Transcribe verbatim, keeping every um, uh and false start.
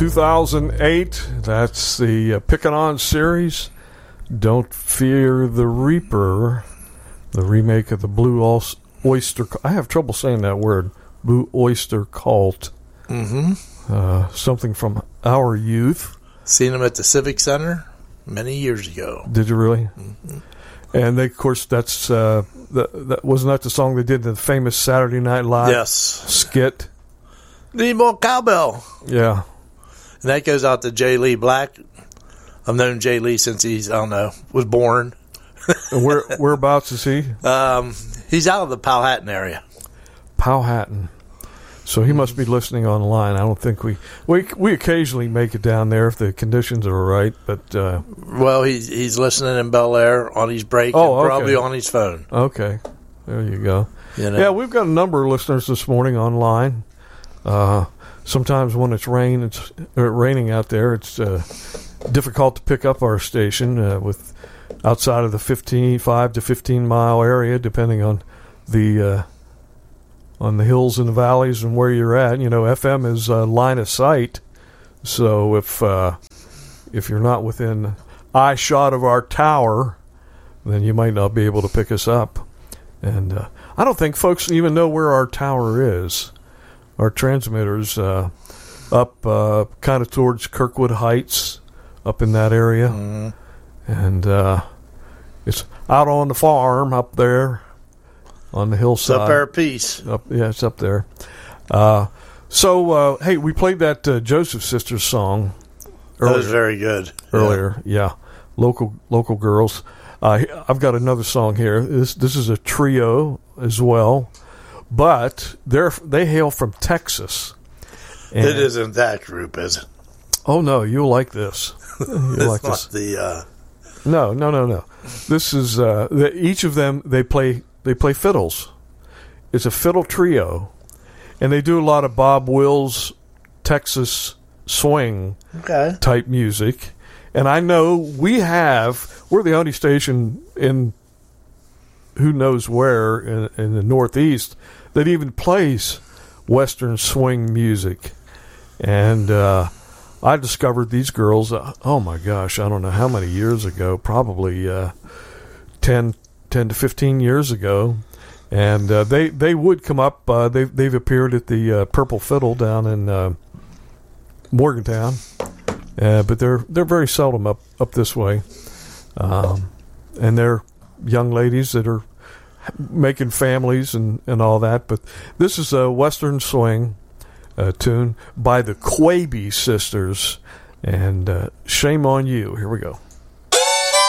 two thousand eight. That's the uh, Pickin' On series. Don't Fear the Reaper, the remake of the Blue Oyster. I have trouble saying that word. Blue Oyster Cult. Mm-hmm. Uh, something from our youth. Seen them at the Civic Center many years ago. Did you really? Mm-hmm. And they, of course, that's uh, that, that wasn't that the song they did in the famous Saturday Night Live yes. skit. Need more cowbell. Yeah. And that goes out to Jay Lee Black. I've known Jay Lee since he's, I don't know, was born. And where whereabouts is he? Um, he's out of the Powhatan area. Powhatan. So he must be listening online. I don't think we we we occasionally make it down there if the conditions are right. But uh, well, he's he's listening in Bel Air on his break, oh, and okay. probably on his phone. Okay, there you go. You know? Yeah, we've got a number of listeners this morning online. Uh, sometimes when it's rain, it's or raining out there, it's uh, difficult to pick up our station uh, with outside of the fifteen, five to fifteen mile area, depending on the uh, on the hills and the valleys and where you're at. You know, F M is uh, line of sight, so if uh, if you're not within eye shot of our tower, then you might not be able to pick us up. And uh, I don't think folks even know where our tower is. Our transmitter's uh, up uh, kind of towards Kirkwood Heights, up in that area. Mm-hmm. And uh, it's out on the farm up there on the hillside. It's up there, peace. Up, yeah, it's up there. Uh, so, uh, hey, we played that uh, Joseph Sisters song earlier. That was very good. Earlier, yeah. yeah. Local local girls. Uh, I've got another song here. This this is a trio as well. But they're they hail from Texas. And it isn't that group, is it? Oh no, you'll like this. You'll it's like not this. the. Uh... No, no, no, no. This is uh, the, each of them. They play they play fiddles. It's a fiddle trio, and they do a lot of Bob Wills, Texas swing okay. type music. And I know we have. We're the only station in who knows where in, in the Northeast that even plays Western swing music. And uh, I discovered these girls, uh, oh my gosh, I don't know how many years ago, probably uh, ten, ten to fifteen years ago. And uh, they, they would come up, uh, they've, they've appeared at the uh, Purple Fiddle down in uh, Morgantown. Uh, but they're they're very seldom up, up this way. Um, and they're young ladies that are making families and, and all that. But this is a Western swing uh, tune by the Quaby Sisters. And uh, shame on you. Here we go.